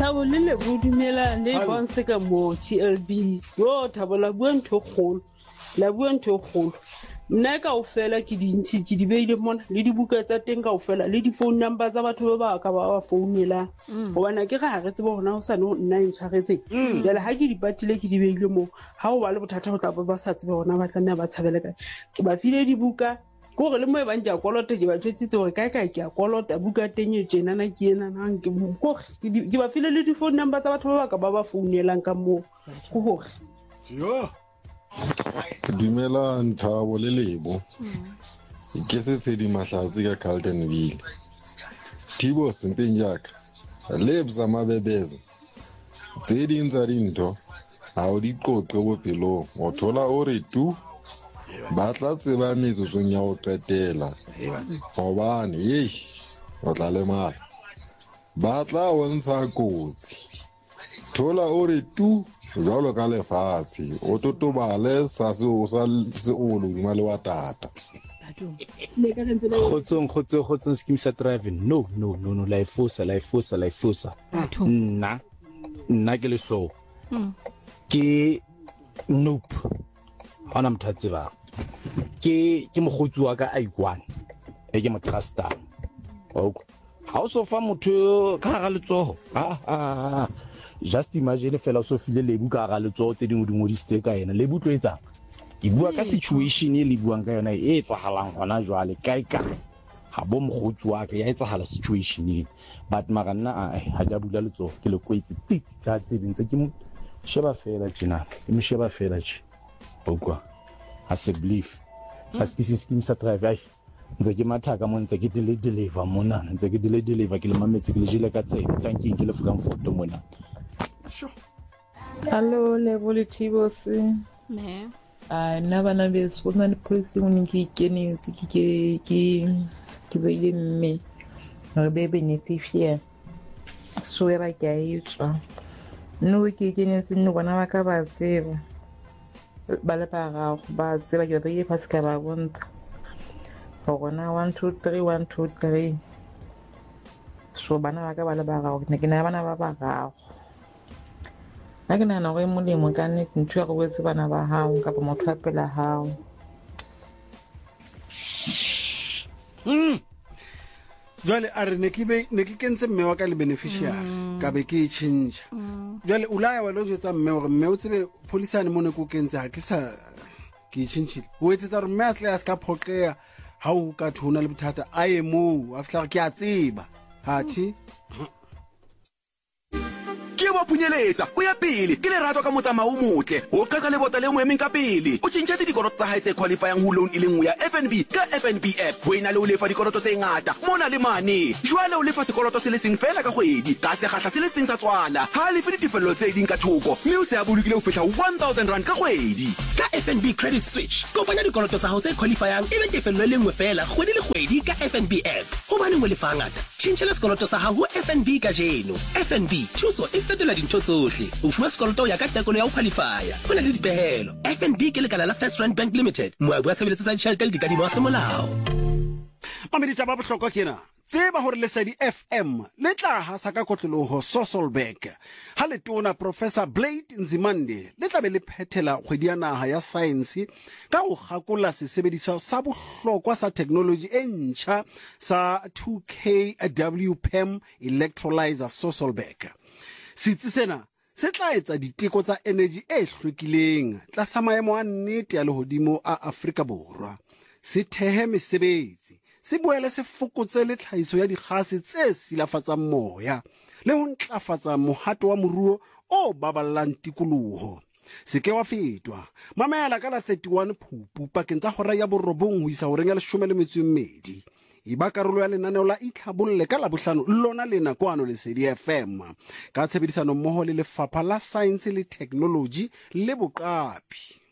Thabo le le budumela le bonse ka mo TLB yo Thabo la bua ntho kgolo la bua ntho kgolo nna ka ofela ke dintshi ke di beile mona le dibuka tsa teng ka ofela le di phone number tsa batho ba ka ba founela gobana ke ga re tsebe gona go sa no nna intshwaretse jale ha ke di patile ke di beile mo ha o ba le bothata go tla ba sa tsebe gona ba tla nna ba tshabela ka ke ba file dibuka gore le mo e bang ja kolota ke ba tsetsitse gore kae ke a kolota buka teng e tsena na ke ena nang ke ba file le di phone number tsa batho ba ka ba founelang ka mo go gore yo dumela Thabo le lebo ke se di mahlatsi ka Carltonville Thibo sempeng jaka lebza mabebeza tse ding tsa dintho ha o di qoqe bophelong o thola o re tu ba tla tseba metsotsong ya go qetela gobane o tla lemala ba tla bontsha kotsi thola o re tu jalo ka lefatshe o totobale sa se o sa se o lo le wa tata Khotsong scheme sa driving no la ifosa nna ke le so ke nope hona mthatse ba ke mogotsi wa ka I1 ke mo trusta okay ha o so fa motho ka ga letsoho just imagine fela so file lebu ka ga letsoho tse dingwe dingodiste ka yena lebu tlo etsa ke bua ka situation e le buang ka yona e etsagalang gona jwale kae ha bo mogotsi wa ka ya etsagala situation e but maganna ha ja bula letsoho ke le kwetse titsi tsa tsebeng tse ke mo sheba fela tjena ke mo sheba fela tje bokwa a se believe parce que c'est ce qui me sa travail ntse ke mathaka mo ntse ke deliver mona ntse ke deliver ke le mametse ke le jile ka tsela tanking ke le Frankfurt mona sure hallo le volitivo se ne na bana be sona le police mo ke kene ke beile mme re be beneficiary so era ke a etswa no ke kene se no bana ba ka ba tseba ba le ba tseba ke ba ye paska ba bonta gona 1 2 3 so bana ba ka ba le ba gago ne ke na bana ba gago na ke na go e molemo ka nne ntho ya go botse bana ba hao ka motho a pela hao jwale a re ne ke kentse mme wa ka le beneficiary ka be ke change jwale ulaya wa lo jetsa mme gore mme o tsebe polisane mo ne ko kentse ha ke sa ke change o etsetsa gore mme a tle a ska phoqea ha o ka thona le bothata a ye mo a fitla ke a tseba hathi ke wa punyeletsa o ya pele ke le ratwa ka motsamao o motle o qaka le bota le mo emeng ka pele o tshintshetse dikoloto tsa hae tse qualifying ho loan ile nngwe ya FNB ka FNB app ho ina le o lefa dikoloto tse ngata mona le mane jwale o lefa sekoloto se le seng fela ka kgwedi ka se gahla se le seng sa tswala ha le fe ditefello tse ding ka thoko mme o se a bolokile ho fihla 1000 rand ka kgwedi ka FNB credit switch kopanya dikoloto tsa hao tse qualifying ebe tefello le nngwe fela kgwedi le kgwedi ka FNB app ho bane mo lefa ngata tshintshela sekoloto sa hao ho FNB ka jeno FNB thuso e fetola dintho tsohle o fuwa sekoloto ya ka tekolo ya ho qualifya ho na le dipehelo FNB ke lekala la First Rand Bank Limited moabi wa tshebeletso tsa ditjhelete le dikadimo tsa molao mamedi tsa ba bohlokwa kena tseba hore Lesedi FM le tla hasa ka kotloloho Sasolburg ha le tona Professor Blade Nzimande le tla be le phethela kgwedi ya naha ya science ka go gakola sesebediswa sa bohlokwa sa technology e ntjha sa 2K WPEM electrolyzer Sasolburg sitse sena se tla etsa diteko tsa energy e hlwekileng tlasa maemo a nnete ya lehodimo a Afrika Borwa se thehe mesebetsi se boele se fokotse le tlhahiso ya digase tse silafatsang moya le ho ntlafatsa mohato wa moruo o baballang tikoloho se ke wa fetwa mamela ka la 31 Phupu pakeng tsa hora ya borobong ho isa horeng ya 12 iba karolo ya lenaneo la itlhabolle ka la bohlano lona le nakwano Lesedi FM ka tshebedisano mmoho le Lefapha la Science le Technology le Boqapi